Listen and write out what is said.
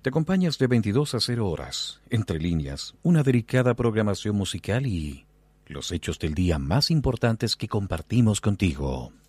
Te acompañas de 22 a 0 horas, entre líneas, una delicada programación musical y los hechos del día más importantes que compartimos contigo.